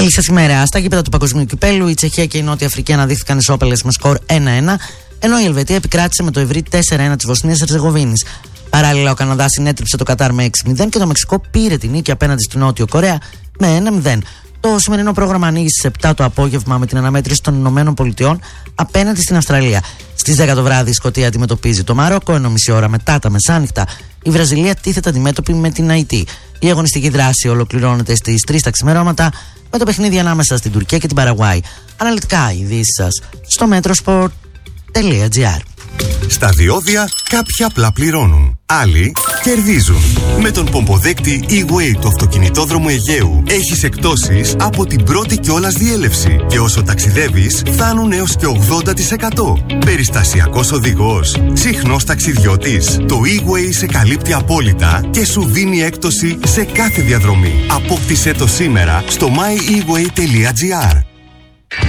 Καλή σας ημέρα. Στα γήπεδα του Παγκοσμίου Κυπέλλου, η Τσεχία και η Νότια Αφρική αναδείχθηκαν ισόπαλες με σκορ 1-1, ενώ η Ελβετία επικράτησε με το ευρύ 4-1 της Βοσνίας Ερζεγοβίνης. Παράλληλα, ο Καναδάς συνέτριψε το Κατάρ με 6-0 και το Μεξικό πήρε την νίκη απέναντι στην Νότιο Κορέα με 1-0. Το σημερινό πρόγραμμα ανοίγει στις 7 το απόγευμα με την αναμέτρηση των Ηνωμένων Πολιτειών απέναντι στην Αυστραλία. Στις 10 το βράδυ η Σκωτία αντιμετωπίζει το Μαρόκο, ενώ μισή ώρα μετά τα μεσάνυχτα η Βραζιλία τίθεται αντιμέτωπη με την Αϊτή. Η αγωνιστική δράση ολοκληρώνεται στις 3 τα ξημερώματα με το παιχνίδι ανάμεσα στην Τουρκία και την Παραγουάη. Αναλυτικά οι ειδήσεις σας στο metrosport.gr. Στα διόδια κάποιοι απλά πληρώνουν, άλλοι κερδίζουν. Με τον πομποδέκτη E-Way του αυτοκινητόδρομου Αιγαίου έχεις εκπτώσεις από την πρώτη κιόλας διέλευση και όσο ταξιδεύεις φτάνουν έως και 80%. Περιστασιακός οδηγός, συχνός ταξιδιώτης, το E-Way σε καλύπτει απόλυτα και σου δίνει έκπτωση σε κάθε διαδρομή. Απόκτησέ το σήμερα στο myeWay.gr.